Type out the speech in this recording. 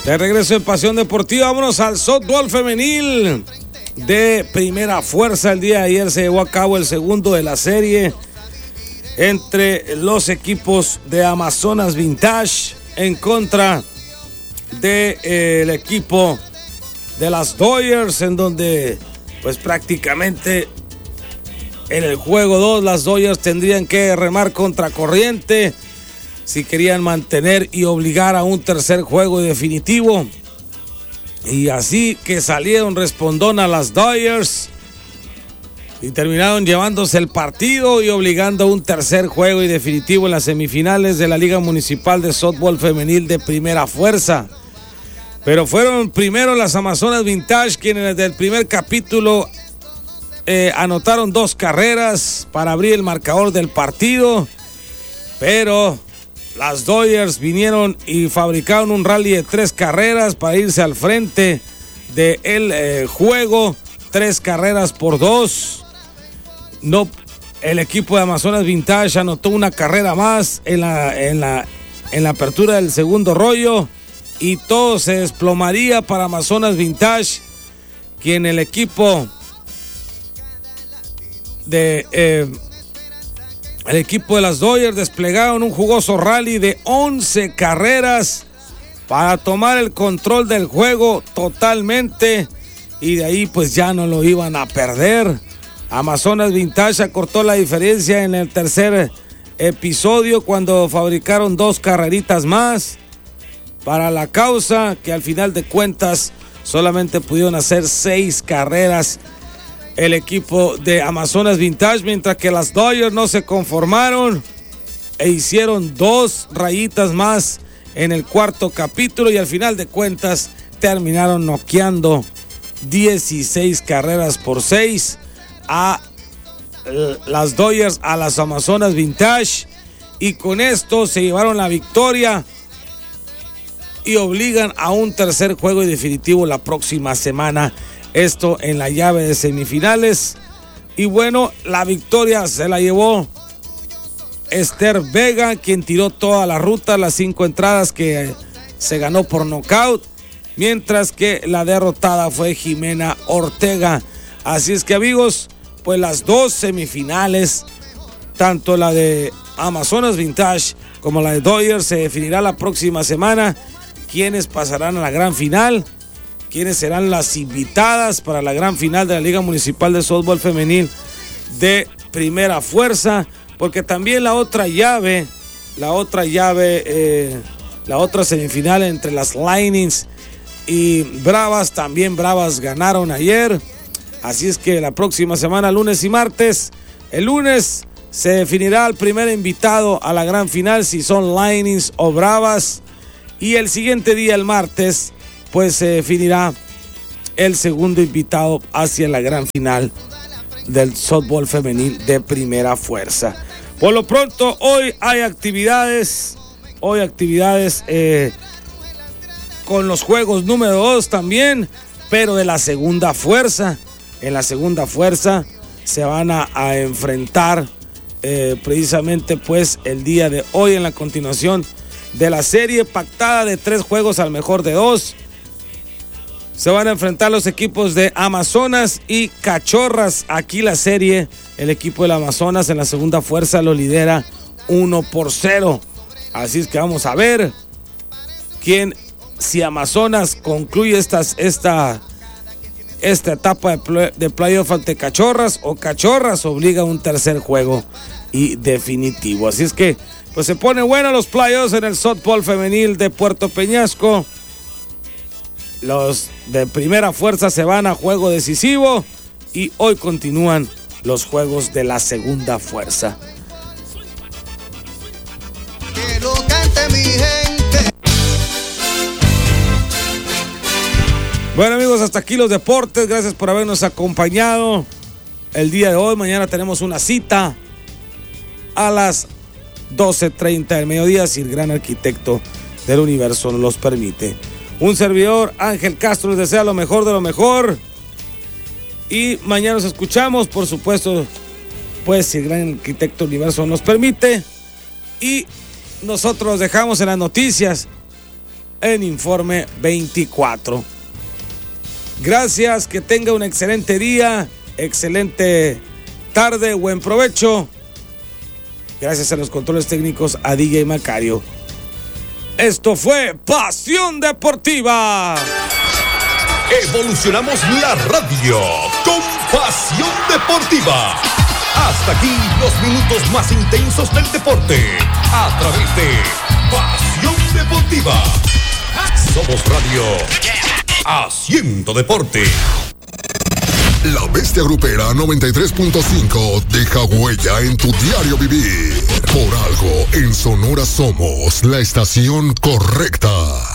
De regreso en Pasión Deportiva, vámonos al softball femenil de primera fuerza. El día de ayer se llevó a cabo el segundo de la serie entre los equipos de Amazonas Vintage en contra del equipo de las Dodgers, en donde pues prácticamente en el juego 2 las Dodgers tendrían que remar contra corriente si querían mantener y obligar a un tercer juego definitivo. Y así que salieron respondón a las Dodgers y terminaron llevándose el partido y obligando a un tercer juego y definitivo en las semifinales de la Liga Municipal de Softball Femenil de primera fuerza. Pero fueron primero las Amazonas Vintage quienes desde el primer capítulo anotaron 2 carreras para abrir el marcador del partido, pero las Dodgers vinieron y fabricaron un rally de 3 carreras para irse al frente del juego, 3 carreras por 2. No, el equipo de Amazonas Vintage anotó una carrera más en la apertura del segundo rollo y todo se desplomaría para Amazonas Vintage, quien el equipo de las Dodgers desplegaron un jugoso rally de 11 carreras para tomar el control del juego totalmente y de ahí pues ya no lo iban a perder. Amazonas Vintage acortó la diferencia en el tercer episodio cuando fabricaron 2 carreritas más para la causa, que al final de cuentas solamente pudieron hacer 6 carreras el equipo de Amazonas Vintage, mientras que las Dodgers no se conformaron e hicieron 2 rayitas más en el cuarto capítulo y al final de cuentas terminaron noqueando 16 carreras por 6 a las Dodgers a las Amazonas Vintage, y con esto se llevaron la victoria y obligan a un tercer juego y definitivo la próxima semana. Esto en la llave de semifinales. Y bueno, la victoria se la llevó Esther Vega, quien tiró toda la ruta, las 5 entradas que se ganó por nocaut, mientras que la derrotada fue Jimena Ortega. Así es que amigos, pues las 2 semifinales, tanto la de Amazonas Vintage como la de Dodgers, se definirá la próxima semana quiénes pasarán a la gran final, quiénes serán las invitadas para la gran final de la Liga Municipal de Softball Femenil de primera fuerza, porque también la otra semifinal entre las Lightnings y Bravas, también Bravas ganaron ayer. Así es que la próxima semana, lunes y martes, el lunes se definirá el primer invitado a la gran final, si son Lightnings o Bravas, y el siguiente día, el martes, pues se definirá el segundo invitado hacia la gran final del softball femenil de primera fuerza. Por lo pronto, hoy hay actividades con los juegos número 2 también, pero de la segunda fuerza. En la segunda fuerza se van a enfrentar precisamente pues el día de hoy en la continuación de la serie pactada de 3 juegos al mejor de 2. Se van a enfrentar los equipos de Amazonas y Cachorras. Aquí la serie, el equipo del Amazonas en la segunda fuerza lo lidera 1-0. Así es que vamos a ver si Amazonas concluye esta etapa de playoff ante Cachorras, o Cachorras obliga a un tercer juego y definitivo. Así es que pues se pone bueno los playoffs en el softball femenil de Puerto Peñasco. Los de primera fuerza se van a juego decisivo y hoy continúan los juegos de la segunda fuerza. Que lo cante mi gente. Bueno amigos, hasta aquí los deportes. Gracias por habernos acompañado el día de hoy. Mañana tenemos una cita a las 12:30 del mediodía, si el gran arquitecto del universo nos los permite. Un servidor, Ángel Castro, les desea lo mejor de lo mejor. Y mañana nos escuchamos, por supuesto, pues si el gran arquitecto del universo nos permite. Y nosotros dejamos en las noticias en Informe 24. Gracias, que tenga un excelente día, excelente tarde, buen provecho. Gracias a los controles técnicos, a DJ Macario. Esto fue Pasión Deportiva. Evolucionamos la radio con Pasión Deportiva. Hasta aquí los minutos más intensos del deporte a través de Pasión Deportiva. Somos radio haciendo deporte. La Bestia Grupera 93.5 deja huella en tu diario vivir. Por algo, en Sonora somos la estación correcta.